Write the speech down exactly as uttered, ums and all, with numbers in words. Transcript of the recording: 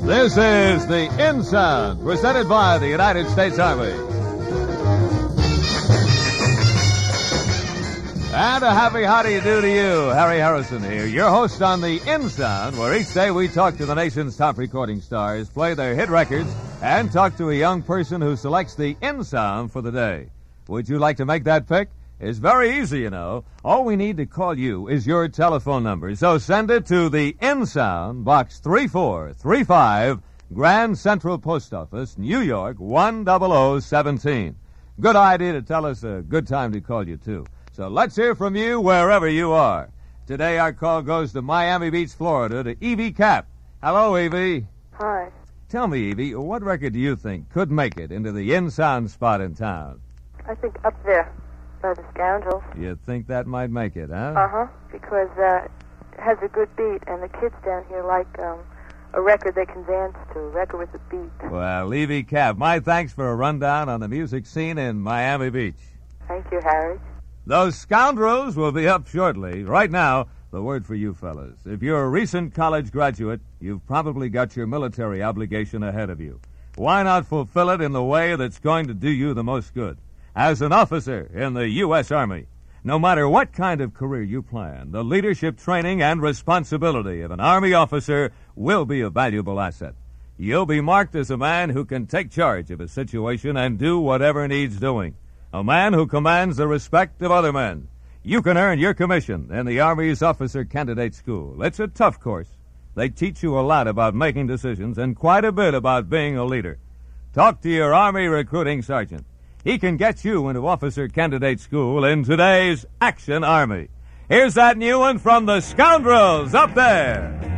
This is the In Sound, presented by the United States Army. And a happy how do you do to you, Harry Harrison here, your host on the In Sound, where each day we talk to the nation's top recording stars, play their hit records, and talk to a young person who selects the In Sound for the day. Would you like to make that pick? It's very easy, you know. All we need to call you is your telephone number. So send it to the In Sound, Box three four three five, Grand Central Post Office, New York, one zero zero one seven. Good idea to tell us a good time to call you, too. So let's hear from you wherever you are. Today our call goes to Miami Beach, Florida, to Evie Cap. Hello, Evie. Hi. Tell me, Evie, what record do you think could make it into the In Sound spot in town? I think Up There by the Scoundrels. You think that might make it, huh? Uh-huh, because uh, it has a good beat, and the kids down here like um, a record they can dance to, a record with a beat. Well, Evie Cap, my thanks for a rundown on the music scene in Miami Beach. Thank you, Harry. Those Scoundrels will be up shortly. Right now, the word for you fellas. If you're a recent college graduate, you've probably got your military obligation ahead of you. Why not fulfill it in the way that's going to do you the most good? As an officer in the U S Army, no matter what kind of career you plan, the leadership training and responsibility of an Army officer will be a valuable asset. You'll be marked as a man who can take charge of a situation and do whatever needs doing. A man who commands the respect of other men. You can earn your commission in the Army's Officer Candidate School. It's a tough course. They teach you a lot about making decisions and quite a bit about being a leader. Talk to your Army recruiting sergeant. He can get you into Officer Candidate School in today's Action Army. Here's that new one from the Scoundrels, Up There.